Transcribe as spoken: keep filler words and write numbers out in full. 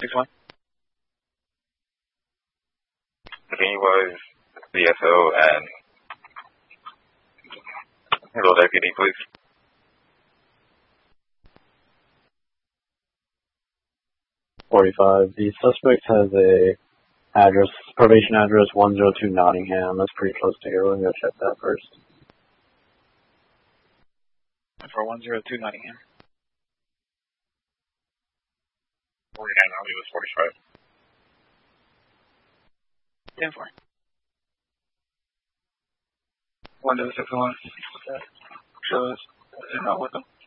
six one. Can you was D S O and Hello Deputy, please? forty-five. The suspect has a address, probation address one oh two Nottingham. That's pretty close to here. We're going to check that first. For one oh two Nottingham. forty-nine, I'll leave us forty-five. ten four. one oh six one. Show us. They're not with them.